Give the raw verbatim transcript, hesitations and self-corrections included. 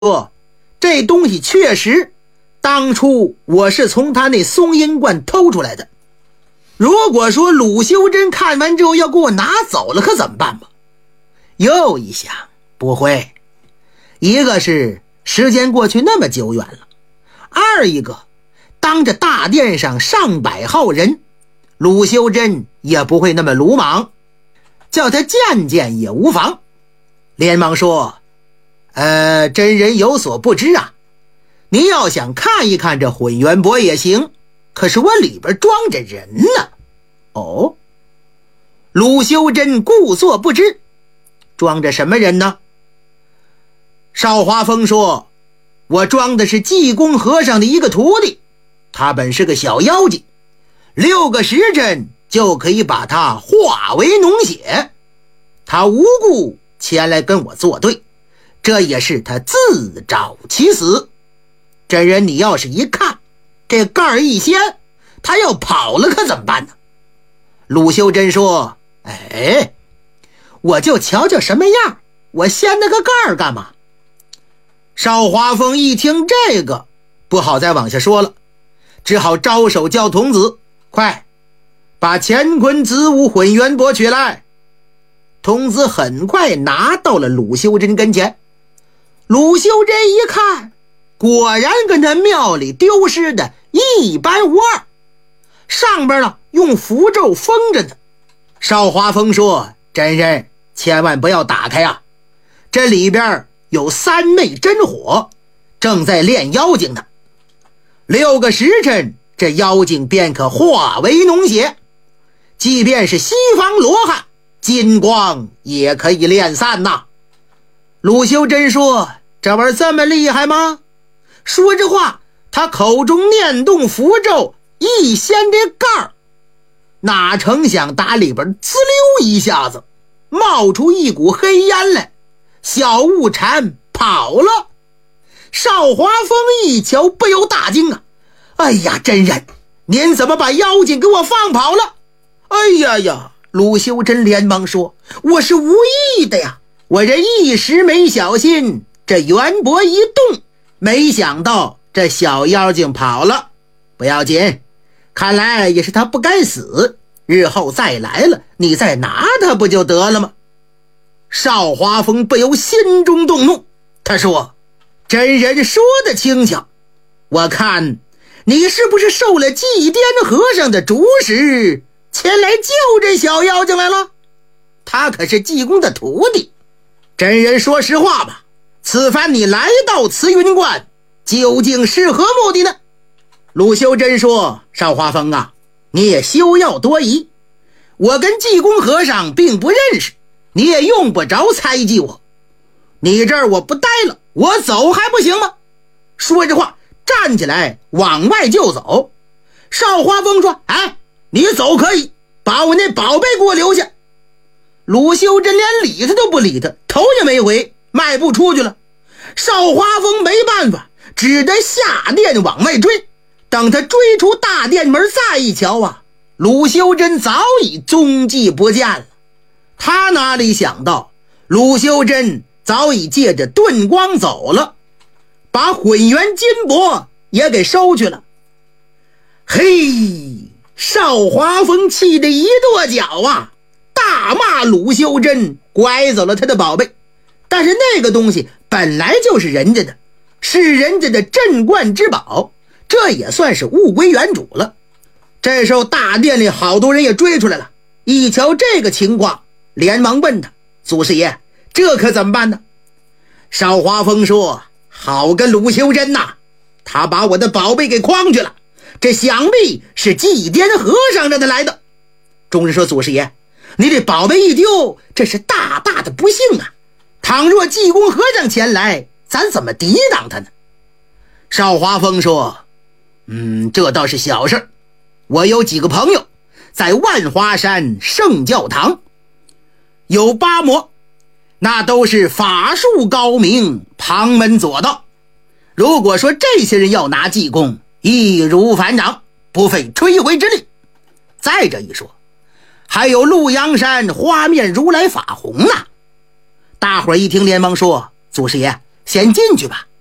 说这东西确实当初我是从他那松阴观偷出来的。如果说鲁修真看完之后要给我拿走了，可怎么办吧？又一想，不会，一个是时间过去那么久远了，二一个当着大殿上上百号人，鲁修真也不会那么鲁莽，叫他见见也无妨。连忙说，呃，真人有所不知啊，你要想看一看这混元钵也行，可是我里边装着人呢。哦，鲁修真故作不知，装着什么人呢？邵华峰说，我装的是济公和尚的一个徒弟，他本是个小妖精，六个时辰就可以把他化为脓血，他无故前来跟我作对，这也是他自找其死。真人你要是一看这盖儿一掀，他要跑了可怎么办呢？鲁修真说，哎，我就瞧瞧什么样，我掀那个盖儿干嘛？邵华峰一听这个不好再往下说了，只好招手叫童子，快把乾坤子午混元钵取来。童子很快拿到了鲁修真跟前，鲁修真一看，果然跟他庙里丢失的一般无二，上边呢用符咒封着呢。邵华峰说，真人千万不要打开啊，这里边有三昧真火，正在炼妖精呢，六个时辰这妖精便可化为脓血，即便是西方罗汉金光也可以炼散呐。鲁修真说，这玩意儿这么厉害吗？说这话，他口中念动符咒，一掀这盖儿，哪成想打里边滋溜一下子冒出一股黑烟来，小雾蝉跑了。邵华峰一瞧不由大惊啊，哎呀，真人您怎么把妖精给我放跑了？哎呀呀，鲁修真连忙说，我是无意的呀，我这一时没小心，这元钵一动，没想到这小妖精跑了。不要紧，看来也是他不该死，日后再来了你再拿他不就得了吗？邵华峰不由心中动怒，他说，真人说得轻巧，我看你是不是受了祭奠和尚的主使，前来救这小妖精来了？他可是济公的徒弟。真人说实话吧，此番你来到慈云观究竟是何目的呢？鲁修真说，邵华峰啊，你也休要多疑，我跟济公和尚并不认识，你也用不着猜忌我，你这儿我不待了，我走还不行吗？说这话站起来往外就走。邵华峰说，哎，你走可以，把我那宝贝给我留下。鲁修真连理他都不理他，头也没回，迈步出去了。邵华峰没办法，只得下殿往外追。等他追出大殿门再一瞧啊，鲁修真早已踪迹不见了。他哪里想到鲁修真早已借着遁光走了，把混元金钵也给收去了。嘿，邵华峰气得一跺脚啊，大骂鲁修真拐走了他的宝贝。但是那个东西本来就是人家的，是人家的镇观之宝，这也算是物归原主了。这时候大殿里好多人也追出来了，一瞧这个情况，连忙问他，祖师爷，这可怎么办呢？邵华峰说，好个鲁修真呐，他把我的宝贝给诓去了，这想必是祭奠和尚让他来的。众人说，祖师爷，你这宝贝一丢，这是大大的不幸啊，倘若济公和尚前来，咱怎么抵挡他呢？邵华峰说，嗯，这倒是小事，我有几个朋友在万华山圣教堂有八魔，那都是法术高明，旁门左道，如果说这些人要拿济公，易如反掌，不费吹灰之力。再这一说，还有鹿阳山花面如来法红啊。大伙儿一听连忙说，祖师爷， 先进去吧。